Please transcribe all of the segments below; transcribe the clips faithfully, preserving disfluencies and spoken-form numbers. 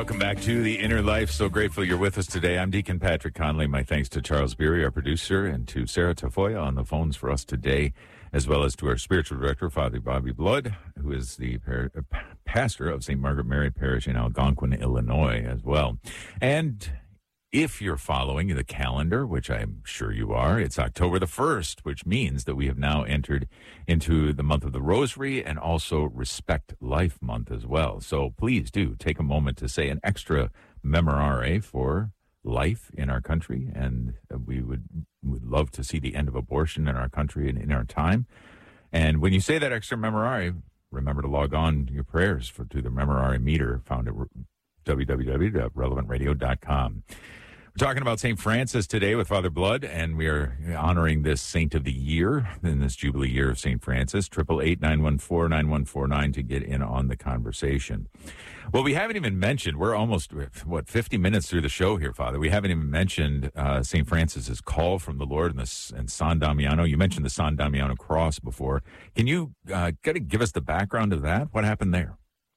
Welcome back to The Inner Life. So grateful you're with us today. I'm Deacon Patrick Conley. My thanks to Charles Beery, our producer, and to Sarah Tafoya on the phones for us today, as well as to our spiritual director, Father Bobby Blood, who is the par- pastor of Saint Margaret Mary Parish in Algonquin, Illinois, as well. And if you're following the calendar, which I'm sure you are, it's October the first, which means that we have now entered into the month of the Rosary and also Respect Life Month as well. So please do take a moment to say an extra memorare for life in our country, and we would would love to see the end of abortion in our country and in our time. And when you say that extra memorare, remember to log on your prayers for, to the memorare meter found at w w w dot relevant radio dot com. We're talking about Saint Francis today with Father Blood, and we are honoring this Saint of the Year in this Jubilee year of Saint Francis. Triple eight nine one four nine one four nine to get in on the conversation. Well, we haven't even mentioned, we're almost, what, fifty minutes through the show here, Father. We haven't even mentioned uh, Saint Francis's call from the Lord and, the, and San Damiano. You mentioned the San Damiano cross before. Can you uh, give us the background of that? What happened there?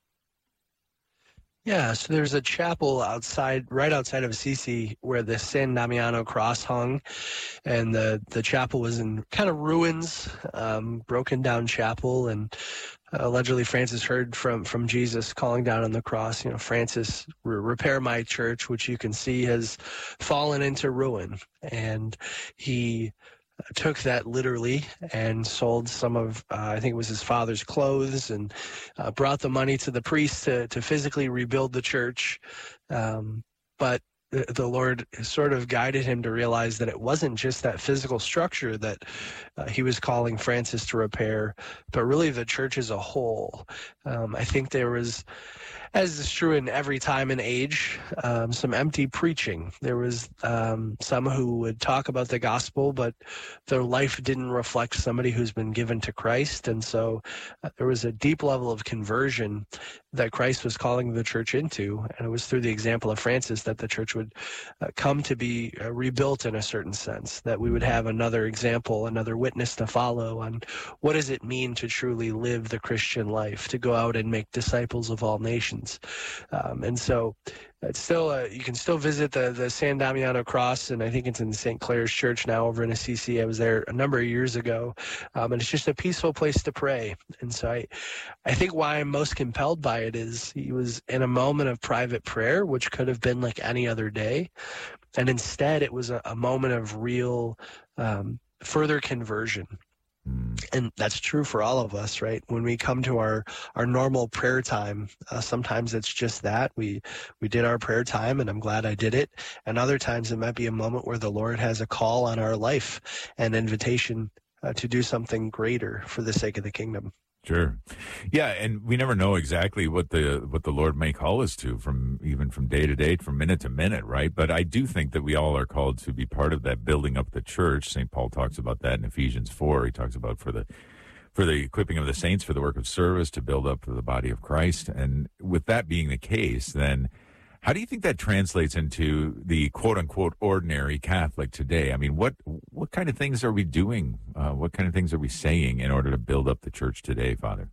Yeah, so there's a chapel outside, right outside of Assisi, where the San Damiano cross hung, and the, the chapel was in kind of ruins, um, broken down chapel, and uh, allegedly Francis heard from, from Jesus calling down on the cross, you know, Francis, re- repair my church, which you can see has fallen into ruin, and he took that literally and sold some of, uh, I think it was his father's clothes, and uh, brought the money to the priest to, to physically rebuild the church. Um, but the, the Lord sort of guided him to realize that it wasn't just that physical structure that uh, he was calling Francis to repair, but really the church as a whole. Um, I think there was, as is true in every time and age, um, some empty preaching. There was um, some who would talk about the gospel, but their life didn't reflect somebody who's been given to Christ. And so uh, there was a deep level of conversion that Christ was calling the church into. And it was through the example of Francis that the church would uh, come to be uh, rebuilt in a certain sense, that we would have another example, another witness to follow on what does it mean to truly live the Christian life, to go out and make disciples of all nations. Um, and so it's still, uh, you can still visit the, the San Damiano cross, and I think it's in Saint Clare's Church now over in Assisi. I was there a number of years ago, um, and it's just a peaceful place to pray. And so I, I think why I'm most compelled by it is he was in a moment of private prayer, which could have been like any other day. And instead it was a, a moment of real um, further conversion. And that's true for all of us, right? When we come to our, our normal prayer time, uh, sometimes it's just that. We we did our prayer time, and I'm glad I did it. And other times it might be a moment where the Lord has a call on our life, an invitation uh, to do something greater for the sake of the kingdom. Sure. Yeah, and we never know exactly what the what the Lord may call us to, from even from day to day, from minute to minute, right? But I do think that we all are called to be part of that building up the church. Saint Paul talks about that in Ephesians four. He talks about for the for the equipping of the saints for the work of service, to build up the body of Christ. And with that being the case, then how do you think that translates into the quote-unquote ordinary Catholic today? I mean, what what kind of things are we doing? Uh, what kind of things are we saying in order to build up the church today, Father?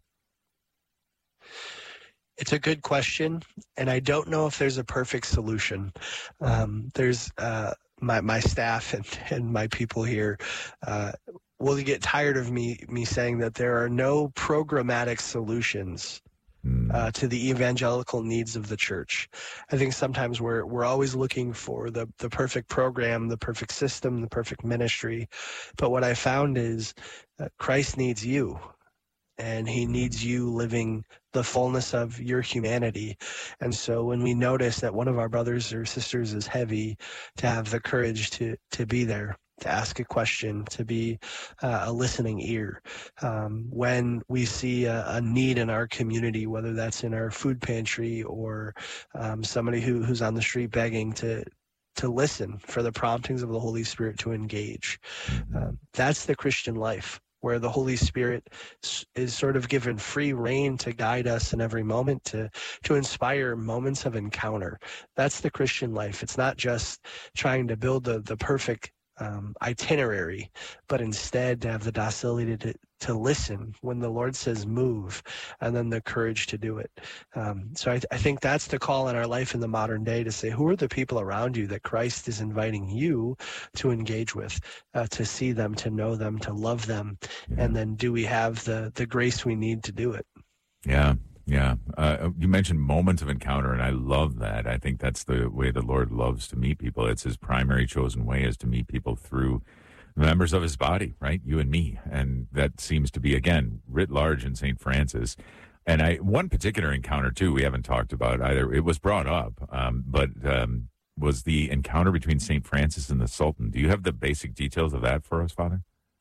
It's a good question, and I don't know if there's a perfect solution. Um, there's uh, my my staff and, and my people here uh, will get tired of me me saying that there are no programmatic solutions Uh, to the evangelical needs of the church. I think sometimes we're we're always looking for the the perfect program, the perfect system, the perfect ministry. But what I found is uh, Christ needs you, and he needs you living the fullness of your humanity. And so when we notice that one of our brothers or sisters is heavy, to have the courage to to be there, to ask a question, to be uh, a listening ear. Um, when we see a, a need in our community, whether that's in our food pantry or um, somebody who, who's on the street begging, to to listen for the promptings of the Holy Spirit to engage. Um, that's the Christian life, where the Holy Spirit is sort of given free rein to guide us in every moment, to to inspire moments of encounter. That's the Christian life. It's not just trying to build the, the perfect um, itinerary, but instead to have the docility to, to listen when the Lord says move, and then the courage to do it. Um, so I, th- I think that's the call in our life in the modern day, to say, who are the people around you that Christ is inviting you to engage with, uh, to see them, to know them, to love them, Yeah. and then do we have the the grace we need to do it? Yeah, yeah. Uh, you mentioned moments of encounter, and I love that. I think that's the way the Lord loves to meet people. It's his primary chosen way, is to meet people through members of his body, right? You and me. And that seems to be, again, writ large in Saint Francis. And I one particular encounter, too, we haven't talked about either. It was brought up, um, but um, was the encounter between Saint Francis and the Sultan. Do you have the basic details of that for us, Father?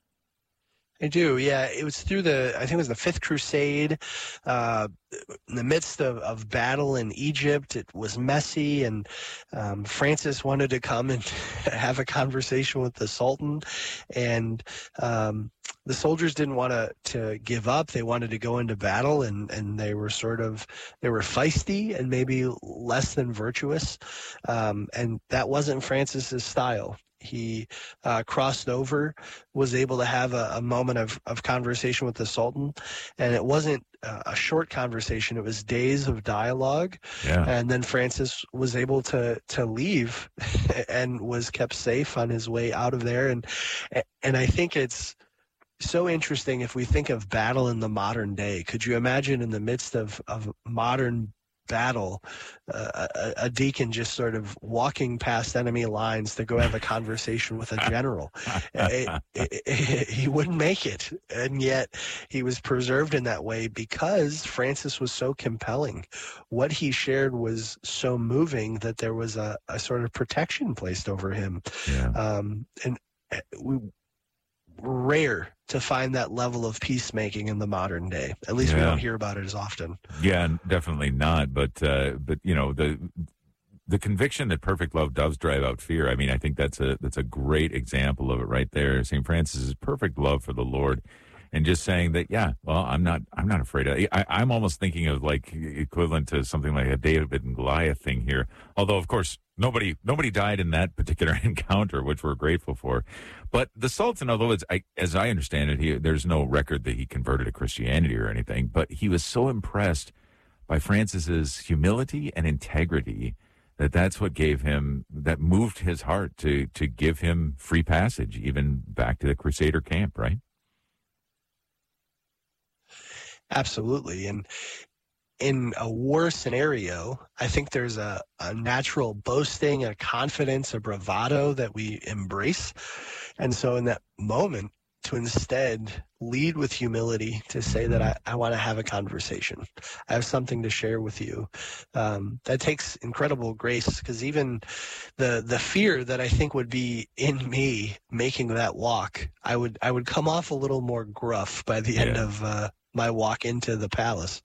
I do, yeah. It was through the, I think it was the Fifth Crusade, uh, in the midst of, of battle in Egypt. It was messy, and um, Francis wanted to come and have a conversation with the Sultan, and um, the soldiers didn't want to to give up. They wanted to go into battle, and, and they were sort of, they were feisty and maybe less than virtuous, um, and that wasn't Francis's style. He uh, crossed over, was able to have a, a moment of, of conversation with the Sultan. And it wasn't uh, a short conversation. It was days of dialogue. Yeah. And then Francis was able to to leave and was kept safe on his way out of there. And, and I think it's so interesting if we think of battle in the modern day. Could you imagine in the midst of, of modern battle, uh, a, a deacon just sort of walking past enemy lines to go have a conversation with a general? it, it, it, he wouldn't make it, and yet he was preserved in that way because Francis was so compelling. What he shared was so moving that there was a, a sort of protection placed over him. Yeah. Um, and we rare to find that level of peacemaking in the modern day. At least Yeah. we don't hear about it as often. Yeah, definitely not. But uh, but you know, the the conviction that perfect love does drive out fear. I mean, I think that's a that's a great example of it right there. Saint Francis's perfect love for the Lord, and just saying that, yeah, well, I'm not I'm not afraid of. I, I'm almost thinking of like equivalent to something like a David and Goliath thing here. Although, of course, nobody nobody died in that particular encounter, which we're grateful for. But the Sultan, although it's, I, as I understand it, he, there's no record that he converted to Christianity or anything, but he was so impressed by Francis's humility and integrity that that's what gave him, that moved his heart to to give him free passage, even back to the Crusader camp, right? Absolutely. And in a war scenario, I think there's a, a natural boasting, a confidence, a bravado that we embrace. And so in that moment, to instead lead with humility, to say that I, I want to have a conversation. I have something to share with you. Um, that takes incredible grace, because even the the fear that I think would be in me making that walk, I would I would come off a little more gruff by the end Yeah. of uh, my walk into the palace.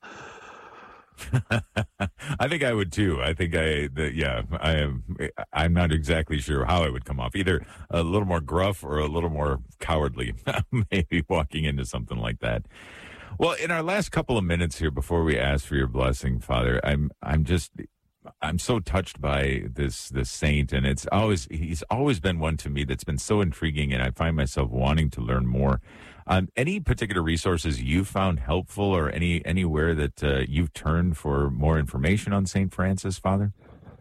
I think I would too. I think I, the, yeah, I am. I'm not exactly sure how I would come off. Either a little more gruff or a little more cowardly, maybe walking into something like that. Well, in our last couple of minutes here, before we ask for your blessing, Father, I'm, I'm just, I'm so touched by this, this saint, and it's always, he's always been one to me that's been so intriguing, and I find myself wanting to learn more. Um, any particular resources you found helpful, or any anywhere that uh, you've turned for more information on Saint Francis, Father?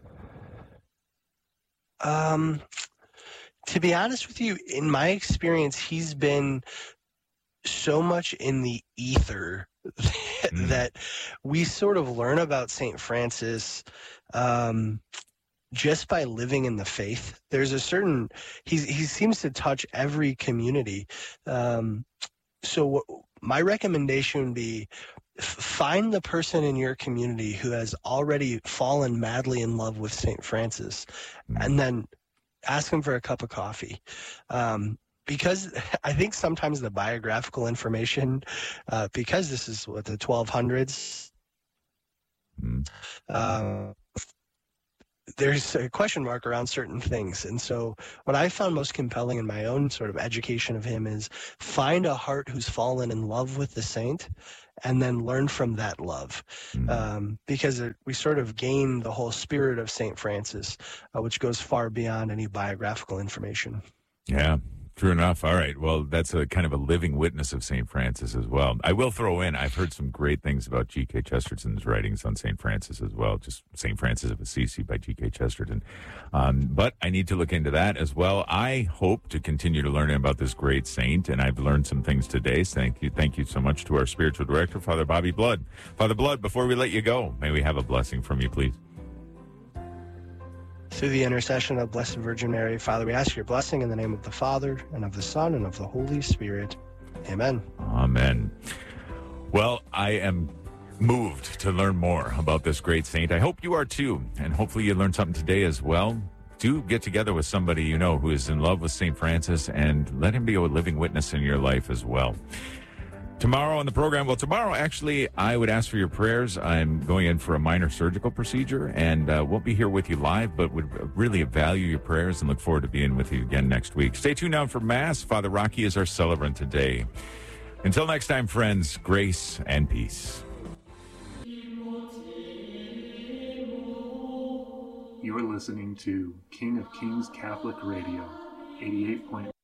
Um, to be honest with you, in my experience, he's been so much in the ether that, Mm. that we sort of learn about Saint Francis um, just by living in the faith. There's a certain, he's, he seems to touch every community. Um, so what, my recommendation would be, f- find the person in your community who has already fallen madly in love with Saint Francis, Mm. and then ask them for a cup of coffee. Um, because I think sometimes the biographical information, uh, because this is what the twelve hundreds, Mm. uh, there's a question mark around certain things. And so what I found most compelling in my own sort of education of him is find a heart who's fallen in love with the saint, and then learn from that love. Mm. Um, because it, we sort of gain the whole spirit of Saint Francis, uh, which goes far beyond any biographical information. Yeah, true enough. All right. Well, that's a kind of a living witness of Saint Francis as well. I will throw in, I've heard some great things about G K. Chesterton's writings on Saint Francis as well, just Saint Francis of Assisi by G K. Chesterton. Um, but I need to look into that as well. I hope to continue to learn about this great saint, and I've learned some things today. So thank you. Thank you so much to our spiritual director, Father Bobby Blood. Father Blood, before we let you go, may we have a blessing from you, please? Through the intercession of Blessed Virgin Mary, Father, we ask your blessing in the name of the Father, and of the Son, and of the Holy Spirit. Amen. Amen. Well, I am moved to learn more about this great saint. I hope you are too, and hopefully you learned something today as well. Do get together with somebody you know who is in love with Saint Francis, and let him be a living witness in your life as well. Tomorrow on the program, well, tomorrow, actually, I would ask for your prayers. I'm going in for a minor surgical procedure, and uh, won't be here with you live, but would really value your prayers and look forward to being with you again next week. Stay tuned now for Mass. Father Rocky is our celebrant today. Until next time, friends, grace and peace. You are listening to King of Kings Catholic Radio, eighty-eight point